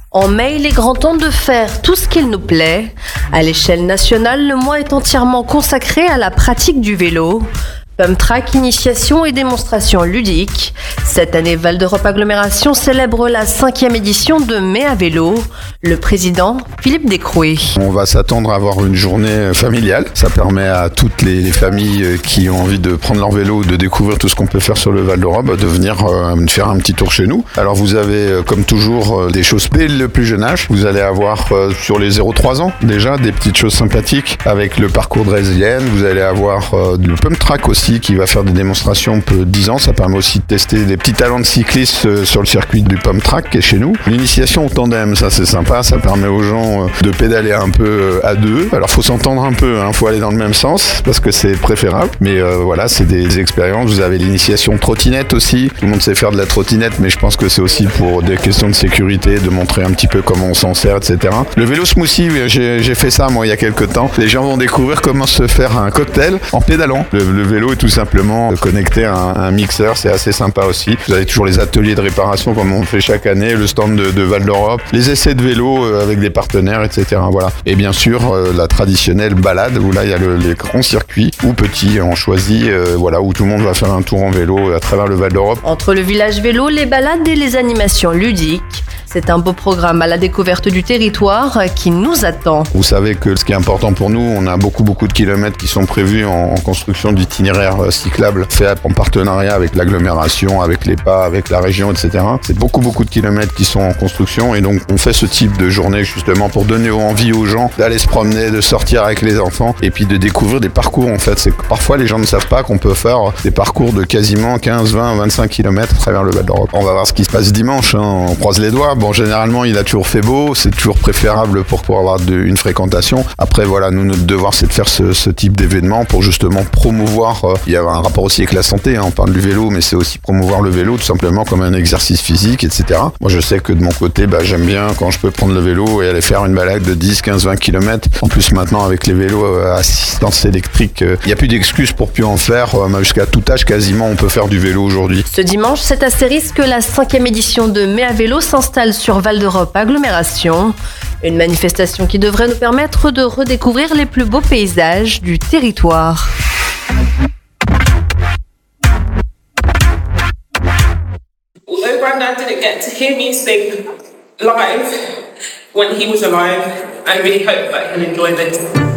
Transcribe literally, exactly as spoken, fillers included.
En mai, il est grand temps de faire tout ce qu'il nous plaît. À l'échelle nationale, le mois est entièrement consacré à la pratique du vélo. Pump track, initiation et démonstration ludique. Cette année, Val d'Europe Agglomération célèbre la cinquième édition de Mai à vélo. Le président, Philippe Descrouet. On va s'attendre à avoir une journée familiale. Ça permet à toutes les, les familles qui ont envie de prendre leur vélo, de découvrir tout ce qu'on peut faire sur le Val d'Europe, de venir euh, faire un petit tour chez nous. Alors vous avez, euh, comme toujours, euh, des choses dès le plus jeune âge. Vous allez avoir euh, sur les zéro trois ans déjà des petites choses sympathiques avec le parcours de Drésilienne. Vous allez avoir euh, le pump track aussi qui va faire des démonstrations peu dix ans. Ça permet aussi de tester des petits talents de cyclistes sur le circuit du pump track qui est chez nous. L'initiation au tandem, ça c'est sympa, ça permet aux gens de pédaler un peu à deux. Alors faut s'entendre un peu, hein, faut aller dans le même sens parce que c'est préférable. Mais euh, voilà, c'est des expériences. Vous avez l'initiation trottinette aussi. Tout le monde sait faire de la trottinette, mais je pense que c'est aussi pour des questions de sécurité, de montrer un petit peu comment on s'en sert, et cetera. Le vélo smoothie, j'ai, j'ai fait ça moi il y a quelques temps. Les gens vont découvrir comment se faire un cocktail en pédalant. Le, le vélo est tout simplement connecté à un, un mixeur, c'est assez sympa aussi. Vous avez toujours les ateliers de réparation comme on fait chaque année, le stand de, de Val d'Europe, les essais de vélo avec des partenaires, et cetera. Voilà. Et bien sûr, euh, la traditionnelle balade où là il y a le, les grands circuits ou petits, on choisit, euh, voilà, où tout le monde va faire un tour en vélo à travers le Val d'Europe. Entre le village vélo, les balades et les animations ludiques, c'est un beau programme à la découverte du territoire qui nous attend. Vous savez que ce qui est important pour nous, on a beaucoup beaucoup de kilomètres qui sont prévus en, en construction d'itinéraires cyclables faits en partenariat avec l'agglomération, avec l'E P A, avec la région, et cetera. C'est beaucoup beaucoup de kilomètres qui sont en construction et donc on fait ce type de journée justement pour donner envie aux gens d'aller se promener, de sortir avec les enfants et puis de découvrir des parcours en fait. C'est que parfois les gens ne savent pas qu'on peut faire des parcours de quasiment quinze, vingt, vingt-cinq kilomètres à travers le Val d'Europe. On va voir ce qui se passe dimanche, hein. On croise les doigts. Bon, généralement, il a toujours fait beau, c'est toujours préférable pour pouvoir avoir de, une fréquentation. Après, voilà, nous, notre devoir, c'est de faire ce, ce type d'événement pour justement promouvoir. Euh, il y a un rapport aussi avec la santé, hein, on parle du vélo, mais c'est aussi promouvoir le vélo tout simplement comme un exercice physique, et cetera. Moi, je sais que de mon côté, bah, j'aime bien quand je peux prendre le vélo et aller faire une balade de dix, quinze, vingt kilomètres. En plus, maintenant, avec les vélos à assistance électrique, il euh, n'y a plus d'excuses pour plus en faire. Euh, jusqu'à tout âge, quasiment, on peut faire du vélo aujourd'hui. Ce dimanche, c'est à Céris que la cinquième édition de Mai à vélo s'installe sur Val d'Europe Agglomération. Une manifestation qui devrait nous permettre de redécouvrir les plus beaux paysages du territoire. Although Grandad didn't get to hear me sing live when he was alive, I really hope that he'll enjoy this.